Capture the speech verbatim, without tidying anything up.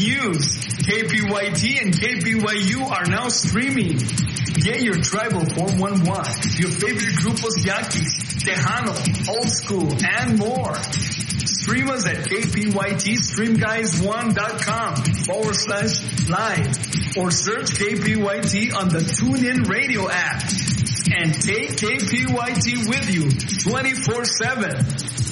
news. K P Y T and K P Y U are now streaming. Get your tribal four one one, your favorite grupos Yaquis, Tejano, Old School, and more. Stream us at kpytstreamguys1.com forward slash live or search K P Y T on the TuneIn Radio app and take K P Y T with you twenty-four seven.